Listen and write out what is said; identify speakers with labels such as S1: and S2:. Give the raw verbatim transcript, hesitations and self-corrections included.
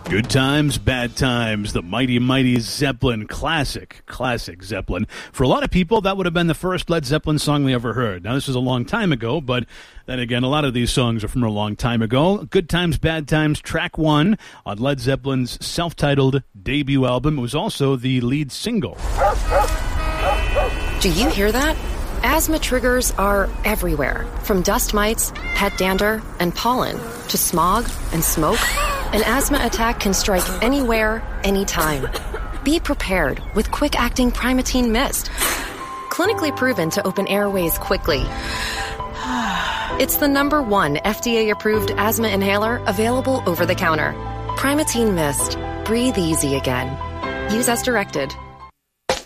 S1: Good Times, Bad Times, the mighty, mighty Zeppelin, classic, classic Zeppelin. For a lot of people, that would have been the first Led Zeppelin song they ever heard. Now, this was a long time ago, but then again, a lot of these songs are from a long time ago. Good Times, Bad Times, track one on Led Zeppelin's self-titled debut album. It was also the lead single.
S2: Do you hear that? Asthma triggers are everywhere, from dust mites, pet dander, and pollen, to smog and smoke. An asthma attack can strike anywhere, anytime. Be prepared with quick-acting Primatene Mist. Clinically proven to open airways quickly. It's the number one F D A-approved asthma inhaler available over the counter. Primatene Mist. Breathe easy again. Use as directed.